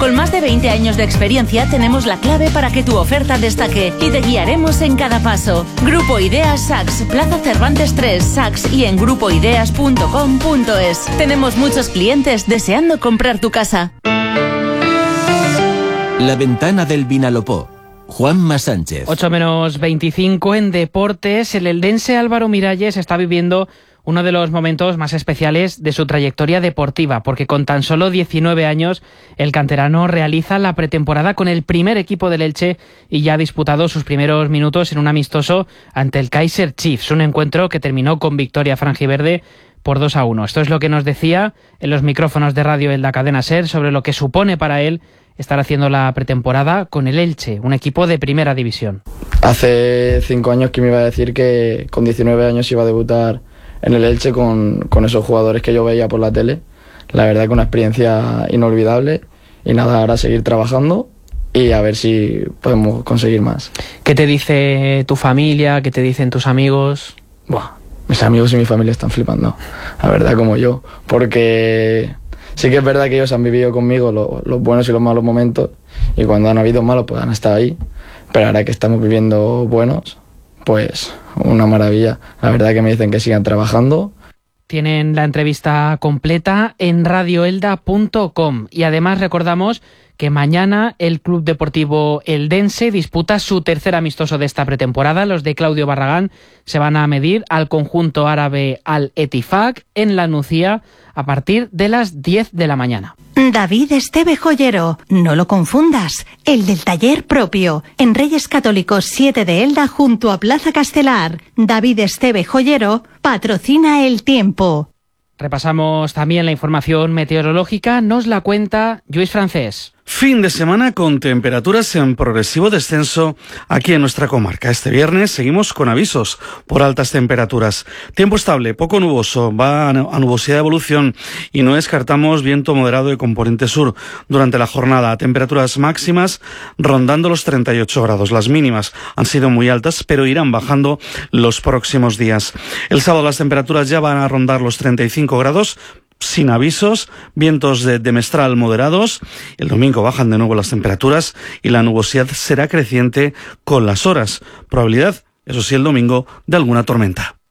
Con más de 20 años de experiencia tenemos la clave para que tu oferta destaque y te guiaremos en cada paso. Grupo Ideas Saks, Plaza Cervantes 3, Saks y en grupoideas.com.es. Tenemos muchos clientes deseando comprar tu casa. La ventana del Vinalopó. Juanma Sánchez. 8:25 en deportes. El eldense Álvaro Miralles está viviendo uno de los momentos más especiales de su trayectoria deportiva, porque con tan solo 19 años el canterano realiza la pretemporada con el primer equipo del Elche y ya ha disputado sus primeros minutos en un amistoso ante el Kaizer Chiefs, un encuentro que terminó con victoria franjiverde por 2-1. Esto es lo que nos decía en los micrófonos de Radio Elda Cadena SER sobre lo que supone para él estar haciendo la pretemporada con el Elche, un equipo de primera división. Hace 5 años que me iba a decir que con 19 años iba a debutar en el Elche con esos jugadores que yo veía por la tele. La verdad que una experiencia inolvidable y nada, ahora seguir trabajando y a ver si podemos conseguir más. ¿Qué te dice tu familia? ¿Qué te dicen tus amigos? Buah, mis amigos y mi familia están flipando, la verdad, como yo, porque sí que es verdad que ellos han vivido conmigo los buenos y los malos momentos y cuando han habido malos pues han estado ahí, pero ahora que estamos viviendo buenos, pues una maravilla. La verdad que me dicen que sigan trabajando. Tienen la entrevista completa en radioelda.com y además recordamos que mañana el Club Deportivo Eldense disputa su tercer amistoso de esta pretemporada. Los de Claudio Barragán se van a medir al conjunto árabe Al Etifak en La Nucía a partir de las 10 de la mañana. David Esteve Joyero, no lo confundas, el del taller propio, en Reyes Católicos 7 de Elda junto a Plaza Castelar. David Esteve Joyero patrocina el tiempo. Repasamos también la información meteorológica, nos la cuenta Lluís Francés. Fin de semana con temperaturas en progresivo descenso aquí en nuestra comarca. Este viernes seguimos con avisos por altas temperaturas. Tiempo estable, poco nuboso, va a nubosidad de evolución y no descartamos viento moderado de componente sur durante la jornada. Temperaturas máximas rondando los 38 grados. Las mínimas han sido muy altas, pero irán bajando los próximos días. El sábado las temperaturas ya van a rondar los 35 grados. Sin avisos, vientos de mestral moderados. El domingo bajan de nuevo las temperaturas y la nubosidad será creciente con las horas. Probabilidad, eso sí, el domingo, de alguna tormenta.